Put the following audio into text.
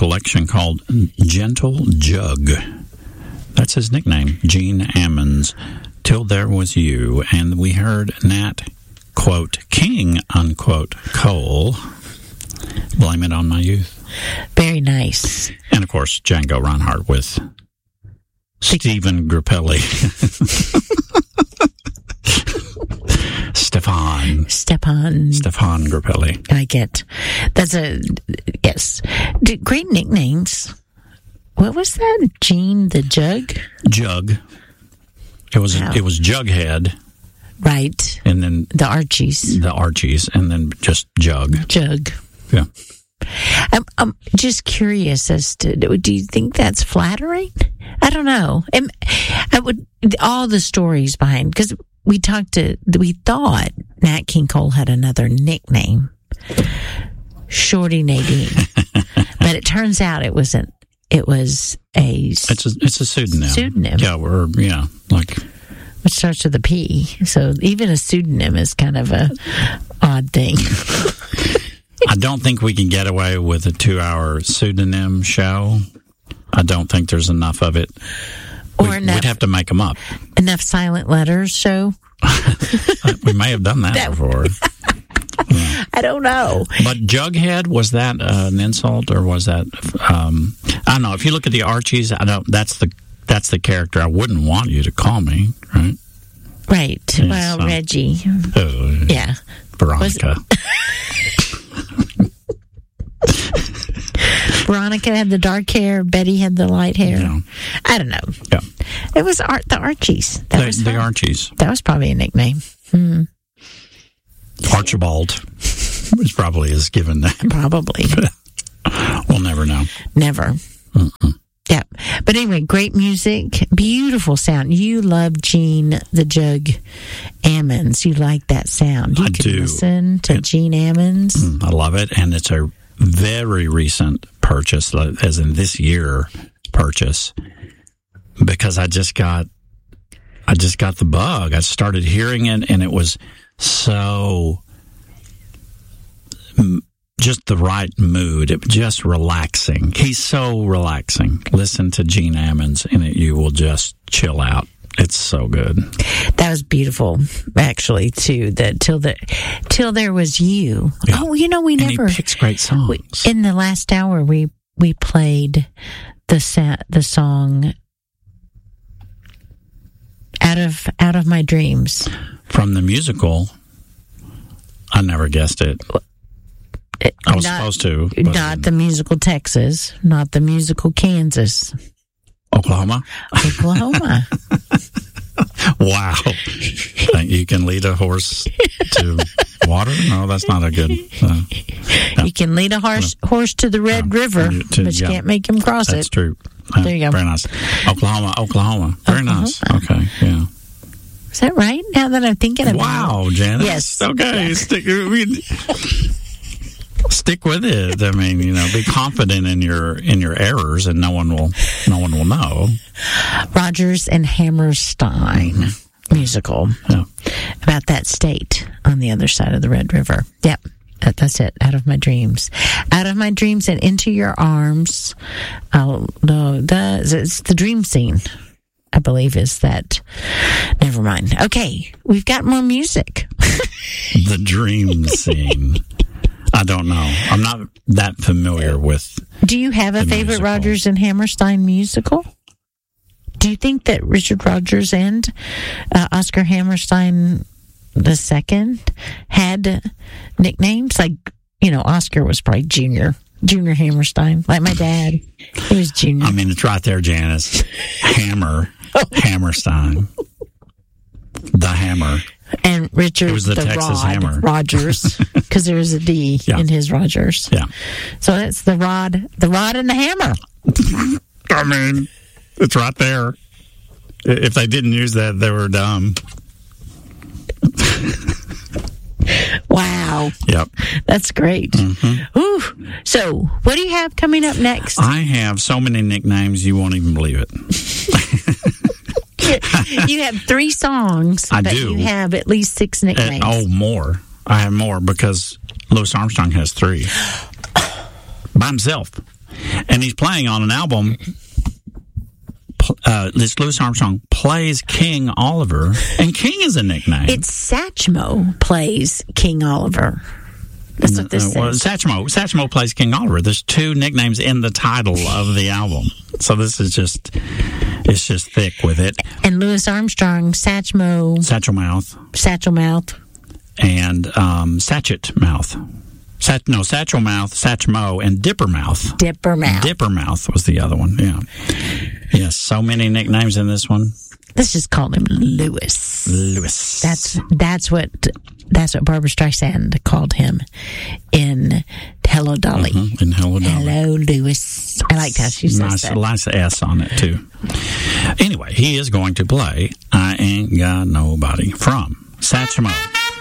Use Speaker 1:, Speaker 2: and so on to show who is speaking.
Speaker 1: collection called Gentle Jug. That's his nickname, Gene Ammons. Till There Was You. And we heard Nat, quote, King, unquote, Cole. Blame It on My Youth.
Speaker 2: Very nice.
Speaker 1: And, of course, Django Reinhardt with Stephen Grappelli. Stefan Grappelli.
Speaker 2: I get. Yes. Great nicknames. What was that? Gene the Jug?
Speaker 1: Jug. It was Jughead.
Speaker 2: Right.
Speaker 1: And then
Speaker 2: the Archies. And then just Jug. Yeah. I'm just curious as to, do you think that's flattering? I don't know. All the stories behind, because we thought Nat King Cole had another nickname, Shorty Nadine, but it turns out it wasn't. It was it's a pseudonym.
Speaker 1: Yeah,
Speaker 2: it starts with a P. So even a pseudonym is kind of a odd thing.
Speaker 1: I don't think we can get away with a 2-hour pseudonym show. I don't think there's enough of it. We'd have to make them up.
Speaker 2: Enough silent letters show?
Speaker 1: We may have done that before. Yeah.
Speaker 2: I don't know.
Speaker 1: But Jughead, was that an insult, or was that? I don't know. If you look at the Archies, that's the character I wouldn't want you to call me, right?
Speaker 2: Right.
Speaker 1: Yeah,
Speaker 2: well,
Speaker 1: so.
Speaker 2: Reggie. Yeah.
Speaker 1: Veronica.
Speaker 2: Veronica had the dark hair. Betty had the light hair.
Speaker 1: Yeah.
Speaker 2: I don't know.
Speaker 1: Yeah.
Speaker 2: It was the Archies.
Speaker 1: The Archies.
Speaker 2: That was probably a nickname.
Speaker 1: Archibald was probably his given name.
Speaker 2: Probably.
Speaker 1: We'll never know.
Speaker 2: Never.
Speaker 1: Mm-mm.
Speaker 2: Yeah. But anyway, great music. Beautiful sound. You love Gene the Jug Ammons. You like that sound. You can listen to Gene Ammons.
Speaker 1: I love it. And it's a very recent purchase, as in this year purchase, because I just got the bug. I started hearing it, and it was so just the right mood. It was just relaxing. He's so relaxing. Listen to Gene Ammons, and you will just chill out. It's so good.
Speaker 2: That was beautiful, actually, too. Till There Was You.
Speaker 1: Yeah.
Speaker 2: Oh, he
Speaker 1: picks great songs.
Speaker 2: In the last hour, we played the song Out of My Dreams
Speaker 1: from the musical. I never guessed it. I was supposed to.
Speaker 2: Not the musical Texas, not the musical Kansas.
Speaker 1: Oklahoma. Wow. You can lead a horse to water? No, that's not a good... No.
Speaker 2: You can lead a horse to the Red River, but you can't make him cross it.
Speaker 1: That's true.
Speaker 2: There you go.
Speaker 1: Very nice. Oklahoma. Very nice. Okay, yeah.
Speaker 2: Is that right? Now that I'm thinking about it.
Speaker 1: Wow, Janice.
Speaker 2: Yes.
Speaker 1: Okay. Yeah. Stick with it. I mean, be confident in your errors, and no one will know.
Speaker 2: Rodgers and Hammerstein musical about that state on the other side of the Red River. Yep. That's it. Out of My Dreams. Out of My Dreams and Into Your Arms. Oh, no, it's the dream scene, I believe, is that. Never mind. Okay. We've got more music.
Speaker 1: The dream scene. I don't know. I'm not that familiar with.
Speaker 2: Do you have a favorite musical. Rodgers and Hammerstein musical? Do you think that Richard Rodgers and Oscar Hammerstein II had nicknames? Like, Oscar was probably Junior Hammerstein. Like my dad, he was Junior.
Speaker 1: I mean, it's right there, Janice. Hammerstein. The Hammer.
Speaker 2: And Richard,
Speaker 1: it was the Texas Hammer.
Speaker 2: Rodgers, because there was a D in his Rodgers.
Speaker 1: Yeah.
Speaker 2: So it's the rod and the hammer.
Speaker 1: I mean, it's right there. If they didn't use that, they were dumb.
Speaker 2: Wow.
Speaker 1: Yep.
Speaker 2: That's great.
Speaker 1: Mm-hmm.
Speaker 2: Ooh. So, what do you have coming up next?
Speaker 1: I have so many nicknames, you won't even believe it.
Speaker 2: You have 3 songs.
Speaker 1: I
Speaker 2: but
Speaker 1: do.
Speaker 2: You have at least 6 nicknames.
Speaker 1: More. I have more because Louis Armstrong has 3 by himself. And he's playing on an album. This Louis Armstrong plays King Oliver, and King is a nickname.
Speaker 2: It's Satchmo plays King Oliver. That's what this says.
Speaker 1: Satchmo plays King Oliver. There's 2 nicknames in the title of the album. So this is just thick with it.
Speaker 2: And Louis Armstrong, Satchmo.
Speaker 1: Satchel Mouth. And Satchet Mouth. Satchel Mouth, Satchmo, and Dipper Mouth.
Speaker 2: Dipper
Speaker 1: Mouth was the other one, yeah. Yes, so many nicknames in this one.
Speaker 2: Let's just call him Louis. That's what Barbra Streisand called him in Hello, Dolly.
Speaker 1: In Hello, Dolly.
Speaker 2: Hello, Louis. I liked how she says that.
Speaker 1: Nice S on it, too. Anyway, he is going to play I Ain't Got Nobody from Satchmo.